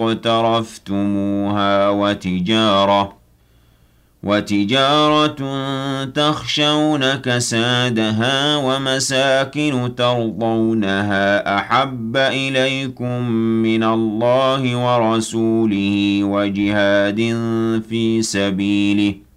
اقترفتموها وتجارة تخشون كسادها ومساكن ترضونها أحب إليكم من الله ورسوله وجهاد في سبيله